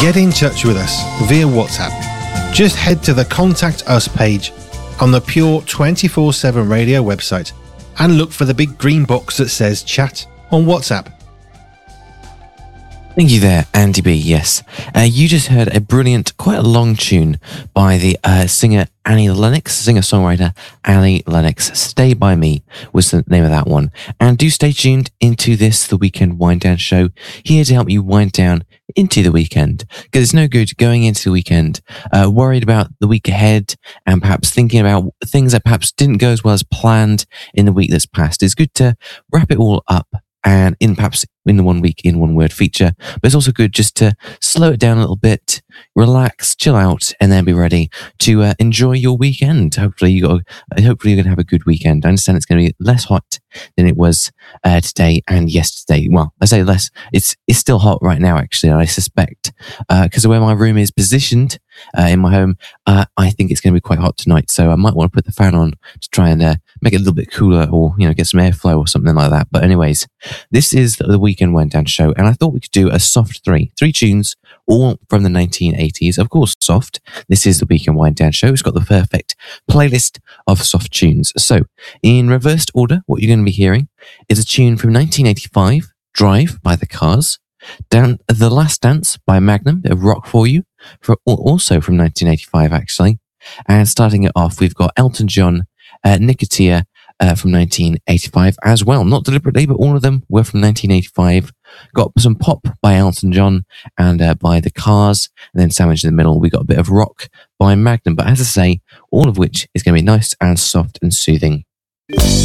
get in touch with us via WhatsApp. Just head to the Contact Us page on the Pure 24/7 Radio website and look for the big green box that says Chat on WhatsApp. Thank you there, Andy B. Yes. You just heard a brilliant, quite a long tune by the singer Annie Lennox, singer-songwriter Annie Lennox. Stay By Me was the name of that one. And do stay tuned into this, the Weekend Wind Down show, here to help you wind down into the weekend. Because it's no good going into the weekend worried about the week ahead and perhaps thinking about things that perhaps didn't go as well as planned in the week that's passed. It's good to wrap it all up and perhaps in the 1 week in one word feature, but it's also good just to slow it down a little bit, relax, chill out, and then be ready to enjoy your weekend. Hopefully you're going to have a good weekend. I understand it's going to be less hot than it was today and yesterday. Well, I say less. It's still hot right now, actually. I suspect because of where my room is positioned in my home, I think it's going to be quite hot tonight. So I might want to put the fan on to try and make it a little bit cooler, or get some airflow or something like that. But anyways, this is the Weekend Wind Down show, and I thought we could do a soft three tunes, all from the 1980s. Of course, soft. This is the Weekend Wind Down show. It's got the perfect playlist of soft tunes. So, in reversed order, what you're going to be hearing is a tune from 1985, Drive by The Cars, The Last Dance by Magnum, a rock for you, also from 1985 actually. And starting it off, we've got Elton John, Nicotia, from 1985 as well. Not deliberately, but all of them were from 1985. Got some pop by Elton John and by The Cars, and then sandwiched in the middle, we got a bit of rock by Magnum. But as I say, all of which is going to be nice and soft and soothing.